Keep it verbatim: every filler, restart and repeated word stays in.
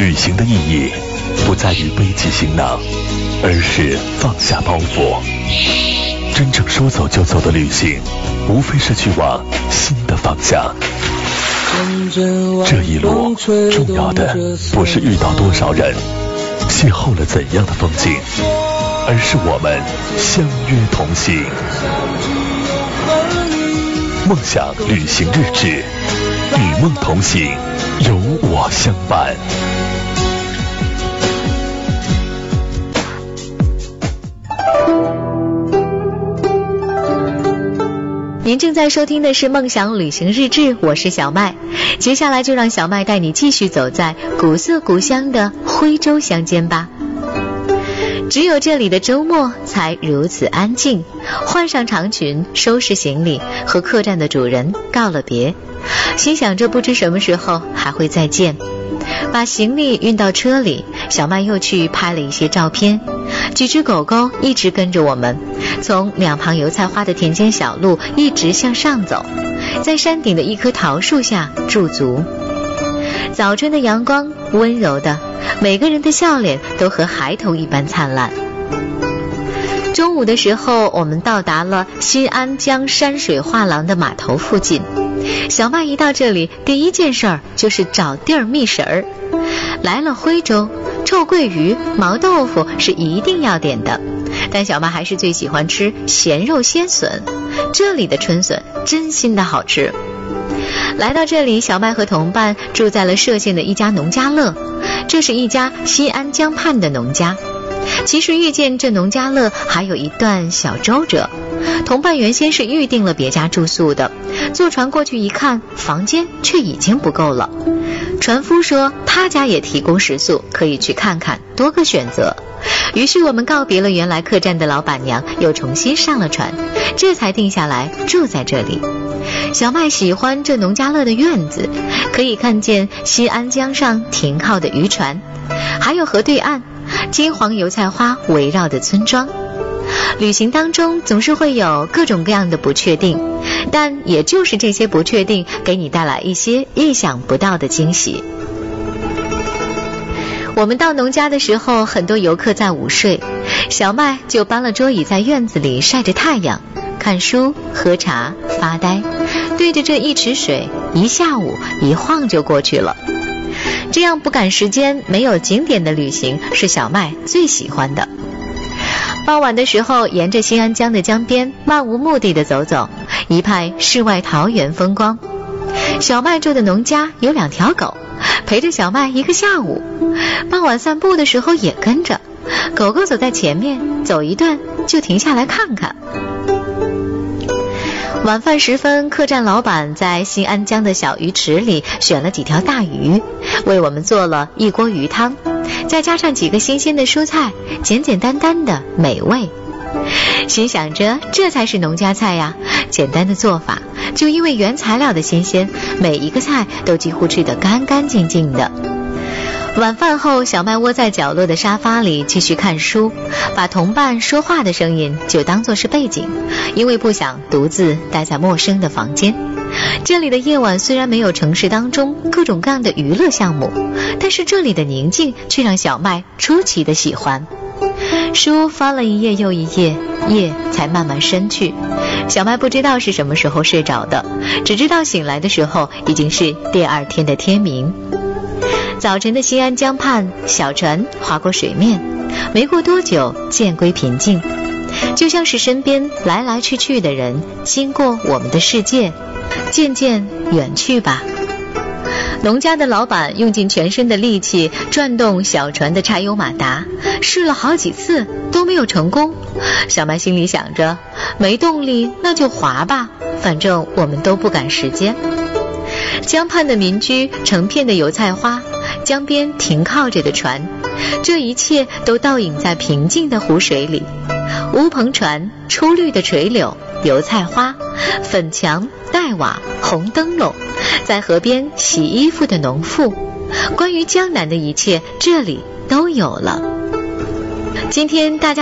旅行的意义不在于背起行囊，而是放下包袱。真正说走就走的旅行，无非是去往新的方向。这一路重要的不是遇到多少人，邂逅了怎样的风景，而是我们相约同行。梦想旅行日志，与梦同行，有我相伴。 您正在收听的是梦想旅行日志，我是小麦。接下来就让小麦带你继续走在古色古香的徽州乡间吧。只有这里的周末才如此安静，换上长裙，收拾行李，和客栈的主人告了别，心想着不知什么时候还会再见。把行李运到车里，小麦又去拍了一些照片。几只狗狗一直跟着我们，从两旁油菜花的田间小路一直向上走，在山顶的一棵桃树下驻足。早春的阳光温柔的，每个人的笑脸都和孩童一般灿烂。中午的时候，我们到达了新安江山水画廊的码头附近。小麦一到这里，第一件事儿就是找地儿觅食儿。来了徽州，臭鳜鱼、毛豆腐是一定要点的，但小麦还是最喜欢吃咸肉鲜笋，这里的春笋真心的好吃。来到这里，小麦和同伴住在了歙县的一家农家乐，这是一家新安江畔的农家。其实遇见这农家乐还有一段小周折，同伴原先是预定了别家住宿的，坐船过去一看，房间却已经不够了。船夫说他家也提供食宿，可以去看看，多个选择。于是我们告别了原来客栈的老板娘，又重新上了船，这才定下来住在这里。小麦喜欢这农家乐的院子，可以看见新安江上停靠的渔船，还有河对岸金黄油菜花围绕的村庄。旅行当中总是会有各种各样的不确定，但也就是这些不确定给你带来一些意想不到的惊喜。我们到农家的时候，很多游客在午睡，小麦就搬了桌椅在院子里晒着太阳，看书、喝茶、发呆，对着这一池水，一下午一晃就过去了。这样不赶时间、没有景点的旅行是小麦最喜欢的。傍晚的时候，沿着新安江的江边漫无目的的走走，一派世外桃源风光。小麦住的农家有两条狗，陪着小麦一个下午。傍晚散步的时候也跟着，狗狗走在前面，走一段就停下来看看。晚饭时分，客栈老板在新安江的小鱼池里选了几条大鱼，为我们做了一锅鱼汤，再加上几个新鲜的蔬菜，简简单单的美味。心想着这才是农家菜呀，简单的做法，就因为原材料的新鲜，每一个菜都几乎吃得干干净净的。晚饭后，小麦窝在角落的沙发里继续看书，把同伴说话的声音就当作是背景，因为不想独自待在陌生的房间。这里的夜晚虽然没有城市当中各种各样的娱乐项目，但是这里的宁静却让小麦出奇的喜欢。书翻了一页又一页，夜才慢慢深去。小麦不知道是什么时候睡着的，只知道醒来的时候已经是第二天的天明。早晨的新安江畔，小船划过水面，没过多久渐归平静，就像是身边来来去去的人经过我们的世界，渐渐远去吧。农家的老板用尽全身的力气转动小船的柴油马达，试了好几次都没有成功。小麦心里想着，没动力那就划吧，反正我们都不赶时间。江畔的民居，成片的油菜花，江边停靠着的船，这一切都倒影在平静的湖水里。乌篷船，初绿的垂柳，油菜花，粉墙、黛瓦、红灯笼，在河边洗衣服的农妇，关于江南的一切，这里都有了。今天大家